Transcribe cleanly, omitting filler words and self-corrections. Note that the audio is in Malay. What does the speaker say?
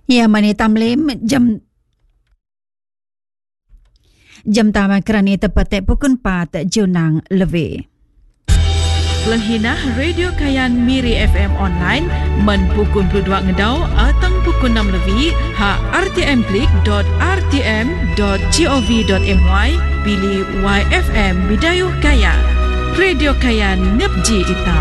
Ya mani tamlim jam tamat kerana tepat pukul 4 junang lebih. Lenhina Radio Kayan Miri FM online men pukul 22 ngedau atau pukul 6 lebih ha rtmklik.rtm.gov.my pilih YFM Bidayuh Kayan. Radio Kayan Nepji Ita.